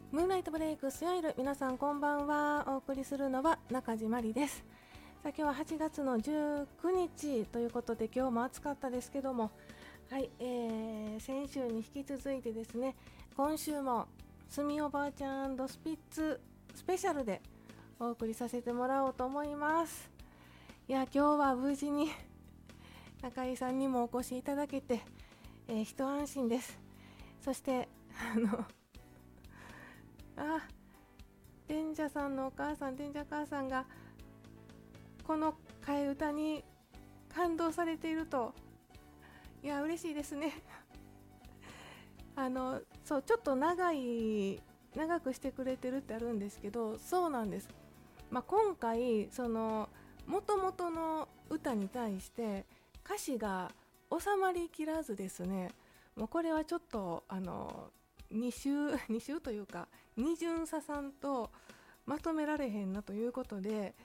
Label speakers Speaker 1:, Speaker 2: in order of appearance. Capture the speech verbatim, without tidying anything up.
Speaker 1: ムーンライトブレイクスヤイル、皆さんこんばんは。お送りするのは中地まりです。さあ今日ははちがつのじゅうくにちということで、今日も暑かったですけども、はい、えー、先週に引き続いてですね、今週もすみおばあちゃんスピッツスペシャルでお送りさせてもらおうと思います。いや、今日は無事に中井さんにもお越しいただけて、えー、一安心です。そしてあのあデンジャさんのお母さん、デンジャ母さんがこの替え歌に感動されていると、いや嬉しいですね。あのそうちょっと長い長くしてくれてるってあるんですけど、そうなんです。まあ、今回その元々の歌に対して歌詞が収まりきらずですね、もうこれはちょっとあの2週2週というか二巡差さんとまとめられへんなということで、